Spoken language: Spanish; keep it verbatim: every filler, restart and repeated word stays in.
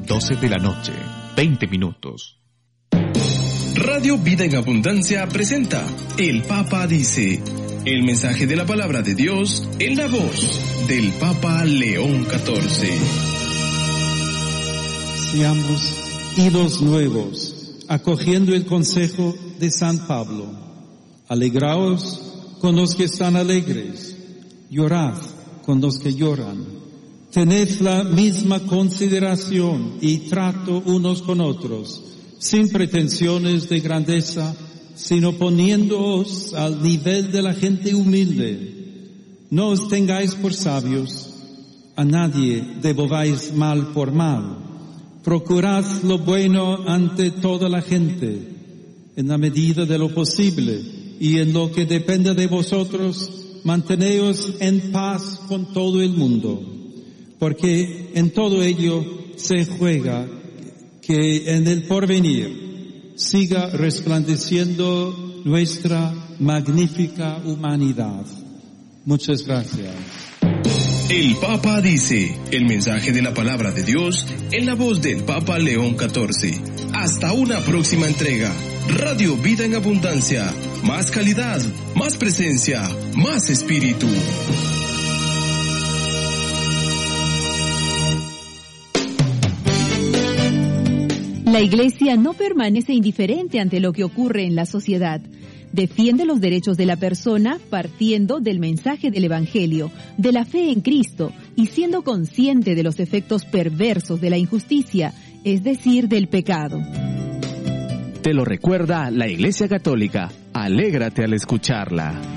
doce de la noche, veinte minutos. Radio Vida en Abundancia presenta El Papa Dice, el mensaje de la palabra de Dios en la voz del Papa León catorce. Seamos hijos nuevos, acogiendo el consejo de San Pablo. Alegraos con los que están alegres, llorad con los que lloran. Tened la misma consideración y trato unos con otros, sin pretensiones de grandeza, sino poniéndoos al nivel de la gente humilde. No os tengáis por sabios, a nadie devolváis mal por mal. Procurad lo bueno ante toda la gente, en la medida de lo posible, y en lo que depende de vosotros, manteneos en paz con todo el mundo, porque en todo ello se juega que en el porvenir siga resplandeciendo nuestra magnífica humanidad. Muchas gracias. El Papa Dice, el mensaje de la palabra de Dios en la voz del Papa León catorce. Hasta una próxima entrega. Radio Vida en Abundancia. Más calidad, más presencia, más espíritu. La Iglesia no permanece indiferente ante lo que ocurre en la sociedad. Defiende los derechos de la persona partiendo del mensaje del Evangelio, de la fe en Cristo y siendo consciente de los efectos perversos de la injusticia, es decir, del pecado. Te lo recuerda la Iglesia Católica. Alégrate al escucharla.